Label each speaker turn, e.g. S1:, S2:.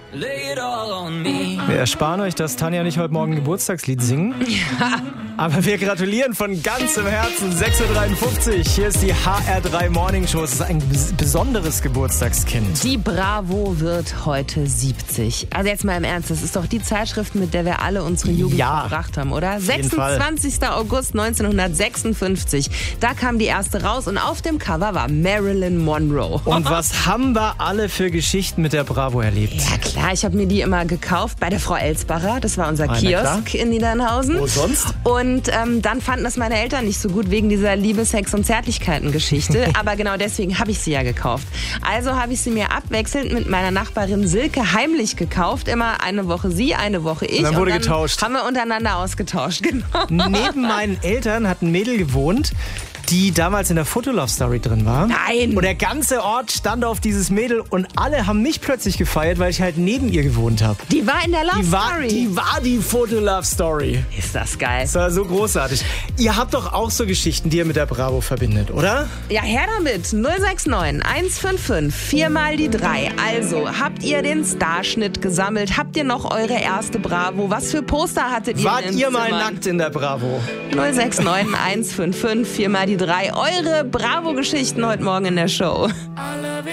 S1: Wir ersparen euch, dass Tanja und ich heute Morgen ein Geburtstagslied singen. Ja. Aber wir gratulieren von ganzem Herzen. 6.53 Uhr. Hier ist die HR3 Morning Show. Es ist ein besonderes Geburtstagskind.
S2: Die Bravo wird heute 70. Also jetzt mal im Ernst, das ist doch die Zeitschrift, mit der wir alle unsere Jugend verbracht haben, oder? 26. August 1956. Da kam die erste raus und auf dem Cover war Marilyn Monroe.
S1: Und was haben wir alle für Geschichten mit der Bravo erlebt?
S2: Ja klar, ich habe mir die immer gekauft bei der Frau Elsbacher. Das war unser Kiosk in Niedernhausen.
S1: Wo sonst?
S2: Und dann fanden das meine Eltern nicht so gut wegen dieser Liebe, Sex und Zärtlichkeiten-Geschichte. Aber genau deswegen habe ich sie ja gekauft. Also habe ich sie mir abwechselnd mit meiner Nachbarin Silke heimlich gekauft. Immer eine Woche sie, eine Woche ich.
S1: Und dann wurde getauscht.
S2: Haben wir untereinander ausgetauscht, genau.
S1: Neben meinen Eltern hat ein Mädel gewohnt, die damals in der Fotolove-Story drin war.
S2: Nein!
S1: Und der ganze Ort stand auf dieses Mädel und alle haben mich plötzlich gefeiert, weil ich halt neben ihr gewohnt habe.
S2: Die war in der Love-Story?
S1: Die war die Fotolove-Story.
S2: Ist das geil.
S1: Das war so großartig. Ihr habt doch auch so Geschichten, die ihr mit der Bravo verbindet, oder?
S2: Ja, her damit. 069 155 4 mal die 3. Also, habt ihr den Starschnitt gesammelt? Habt ihr noch eure erste Bravo? Was für Poster hattet ihr?
S1: Wart ihr mal nackt in der Bravo?
S2: 069 155 4 mal die 3. Eure Bravo-Geschichten heute Morgen in der Show.